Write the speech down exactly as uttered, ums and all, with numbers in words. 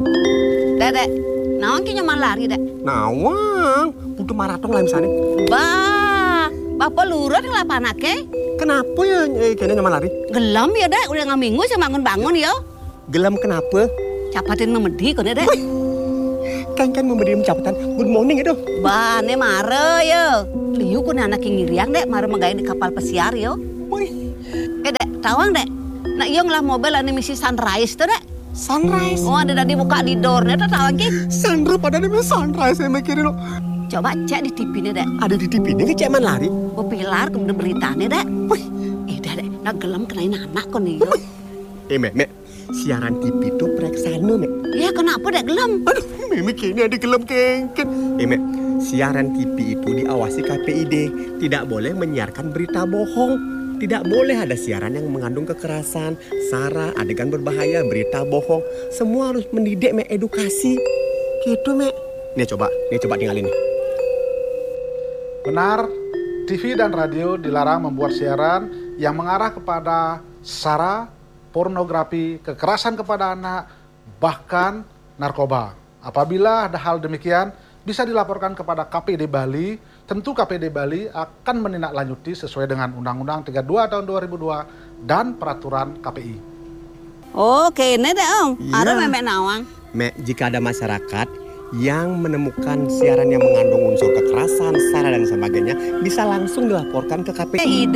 Dek, dek, nawang ki nyaman lari, dek. Nawang, butuh maraton lah misalnya. Bah, bapak lurut ngelapa anaknya. Kenapa ya eh, kayaknya nyaman lari? Gelam ya, dek. Udah ngaminggu saya bangun-bangun ya. Gelam kenapa? Capatin memedi kok, dek. Kan kan memberi capatan good morning itu. Bah, ne mare ya. Liu kun anak yang ngiriang, dek. Mare menggaya di kapal pesiar ya. Wih, Eh, dek, tawang, dek. Nah, iya ngelah mobil ane misi Sunrise tuh, dek. sunrise. Oh, ada tadi buka di doornya tuh tawang ki. Sandra pada nih sunrise saya mikirin loh. Coba cek di T V-nya, dek. Ada di T V ini ke man lari. Oh, pilar kemudian beritanya, dek. Wih, Eh, dek, dek. Nah, gelam kenain anak kok nih, yo. eh mek mek siaran T V itu preksana mek. Ya, kenapa, dek, gelam? Aduh, Mimi kini ada gelam kengken. Eh mek, siaran T V itu diawasi K P I D. Tidak boleh menyiarkan berita bohong. Tidak boleh ada siaran yang mengandung kekerasan, sara, adegan berbahaya, berita bohong. Semua harus mendidik, mek, edukasi. Gitu, mek. Nih coba, nih coba tinggalin nih. Benar, T V dan radio dilarang membuat siaran yang mengarah kepada sara, pornografi, kekerasan kepada anak, bahkan narkoba. Apabila ada hal demikian, bisa dilaporkan kepada K P D Bali. Tentu K P D Bali akan menindaklanjuti sesuai dengan Undang-Undang tiga puluh dua tahun dua ribu dua dan peraturan K P I. Oke, ini deh, Om. Iya. Ada memek nawang. Mek, jika ada masyarakat yang menemukan siaran yang mengandung unsur kekerasan, sara dan sebagainya, bisa langsung dilaporkan ke K P I.